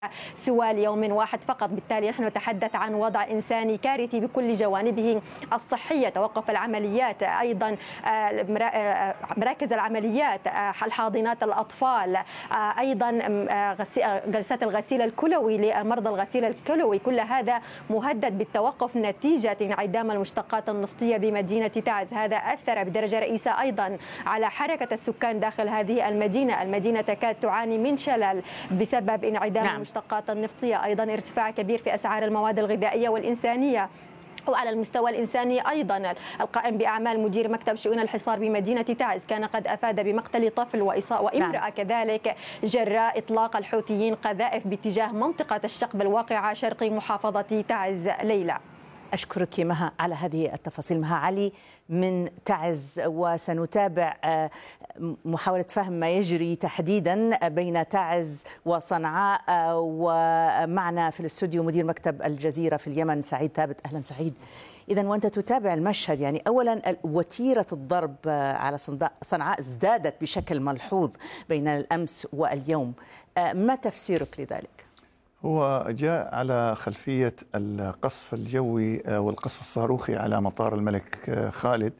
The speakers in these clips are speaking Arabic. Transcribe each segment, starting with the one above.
سوى ليوم واحد فقط. بالتالي نحن نتحدث عن وضع إنساني كارثي بكل جوانبه الصحية. توقف العمليات، أيضا مراكز العمليات، الحاضنات الأطفال، أيضا جلسات الغسيل الكلوي لمرضى الغسيل الكلوي، كل هذا مهدد بالتوقف نتيجة انعدام المشتقات النفطية بمدينة تعز. هذا أثر بدرجة رئيسة أيضا على حركة السكان داخل هذه المدينة. المدينة تكاد تعاني من شلل بسبب انعدام المشتقات النفطية، أيضا ارتفاع كبير في أسعار المواد الغذائية والإنسانية. وعلى المستوى الإنساني أيضا القائم بأعمال مدير مكتب شؤون الحصار بمدينة تعز كان قد أفاد بمقتل طفل وامرأة كذلك جراء إطلاق الحوثيين قذائف باتجاه منطقة الشقب الواقعة شرقي محافظة تعز. ليلى، أشكرك مها على هذه التفاصيل. مها علي من تعز، وسنتابع محاولة فهم ما يجري تحديدا بين تعز وصنعاء. ومعنا في الاستوديو مدير مكتب الجزيرة في اليمن سعيد ثابت. أهلا سعيد. إذن وأنت تتابع المشهد، يعني أولا وتيرة الضرب على صنعاء ازدادت بشكل ملحوظ بين الأمس واليوم، ما تفسيرك لذلك؟ هو جاء على خلفية القصف الجوي والقصف الصاروخي على مطار الملك خالد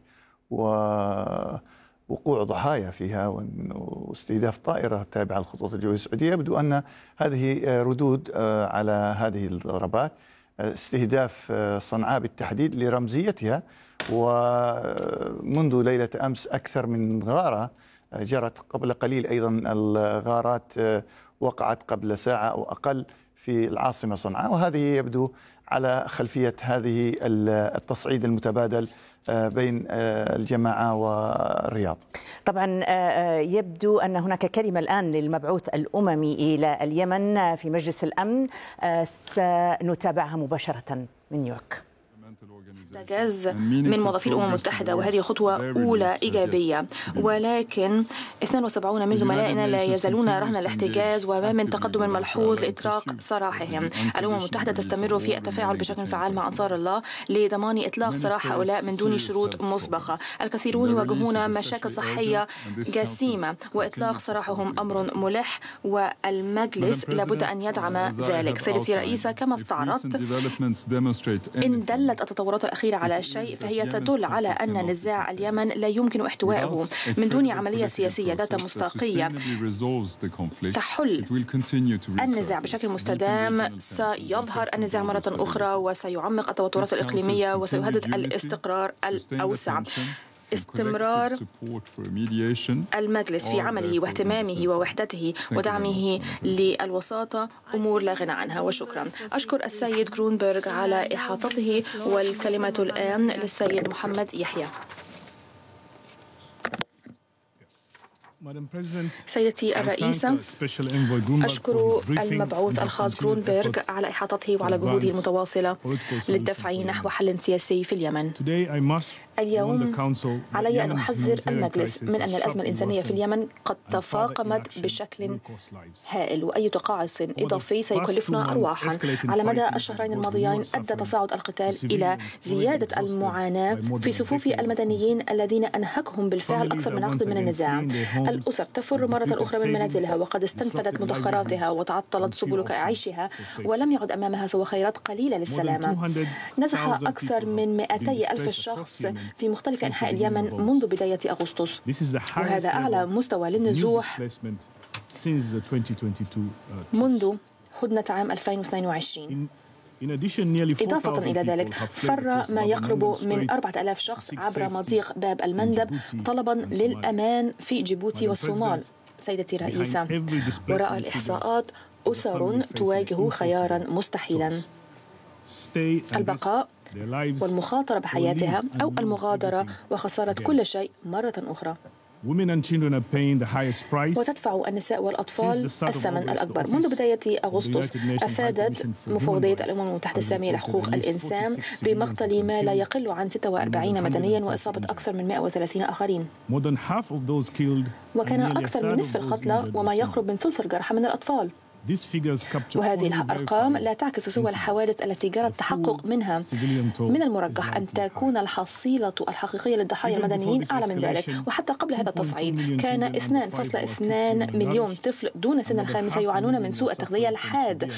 ووقوع ضحايا فيها واستهداف طائرة تابعة للخطوط الجوية السعودية. يبدو أن هذه ردود على هذه الضربات، استهداف صنعاء بالتحديد لرمزيتها. ومنذ ليلة أمس أكثر من غارة جرت قبل قليل، أيضا الغارات وقعت قبل ساعة أو أقل في العاصمة صنعاء، وهذه يبدو على خلفية هذه التصعيد المتبادل بين الجماعة والرياض. طبعا يبدو أن هناك كلمة الآن للمبعوث الأممي إلى اليمن في مجلس الأمن، سنتابعها مباشرة من نيويورك. احتجاز من موظفي الأمم المتحدة، وهذه خطوة أولى إيجابية، ولكن 72 من زملائنا لا يزالون رهن الاحتجاز وما من تقدم ملحوظ لإطلاق سراحهم. الأمم المتحدة تستمر في التفاعل بشكل فعال مع أنصار الله لضمان إطلاق سراح هؤلاء من دون شروط مسبقة. الكثيرون يواجهون مشاكل صحية جسيمة، وإطلاق سراحهم أمر ملح، والمجلس لابد أن يدعم ذلك. سيدتي رئيسة، كما استعرضت، إن دلت التطورات الأخيرة على شيء فهي تدل على أن نزاع اليمن لا يمكن احتوائه من دون عملية سياسية ذات مصداقية تحل النزاع بشكل مستدام. سيظهر النزاع مرة أخرى وسيعمق التوترات الإقليمية وسيهدد الاستقرار الأوسع. استمرار المجلس في عمله واهتمامه ووحدته ودعمه للوساطة أمور لا غنى عنها. وشكرا. أشكر السيد جرونبرغ على إحاطته، والكلمة الآن للسيد محمد يحيى. سيدتي الرئيسة، أشكر المبعوث الخاص جرونبرغ على إحاطته وعلى جهوده المتواصلة للدفع نحو حل سياسي في اليمن. اليوم علي أن أحذر المجلس من أن الأزمة الإنسانية في اليمن قد تفاقمت بشكل هائل، وأي تقاعس إضافي سيكلفنا أرواحا. على مدى الشهرين الماضيين أدى تصاعد القتال إلى زيادة المعاناة في صفوف المدنيين الذين أنهكهم بالفعل أكثر من عقد من النزاع. الأسر تفر مرة أخرى من منازلها وقد استنفدت مدخراتها وتعطلت سبل عيشها، ولم يعد أمامها سوى خيرات قليلة للسلامة. نزح أكثر من 200 ألف شخص في مختلف أنحاء اليمن منذ بداية أغسطس، وهذا أعلى مستوى للنزوح منذ هدنة عام 2022. إضافة إلى ذلك، فر ما يقرب من 4000 شخص عبر مضيق باب المندب طلبا للأمان في جيبوتي والصومال. سيدتي الرئيسة، وراء الإحصاءات أسر تواجه خيارا مستحيلا: البقاء والمخاطرة بحياتها أو المغادرة وخسارة كل شيء مرة أخرى. وتدفع النساء والأطفال الثمن الأكبر. منذ بداية أغسطس أفادت مفوضية الأمم المتحدة السامية لحقوق الإنسان بمقتل ما لا يقل عن 46 مدنيا وإصابة أكثر من 130 آخرين، وكان أكثر من نصف القتلى وما يقرب من ثلث الجرحى من الأطفال. وهذه الأرقام لا تعكس سوى الحوادث التي جرى التحقق منها. من المرجح أن تكون الحصيلة الحقيقية للضحايا المدنيين أعلى من ذلك. وحتى قبل هذا التصعيد كان 2.2 مليون طفل دون سن الخامسة يعانون من سوء التغذية الحاد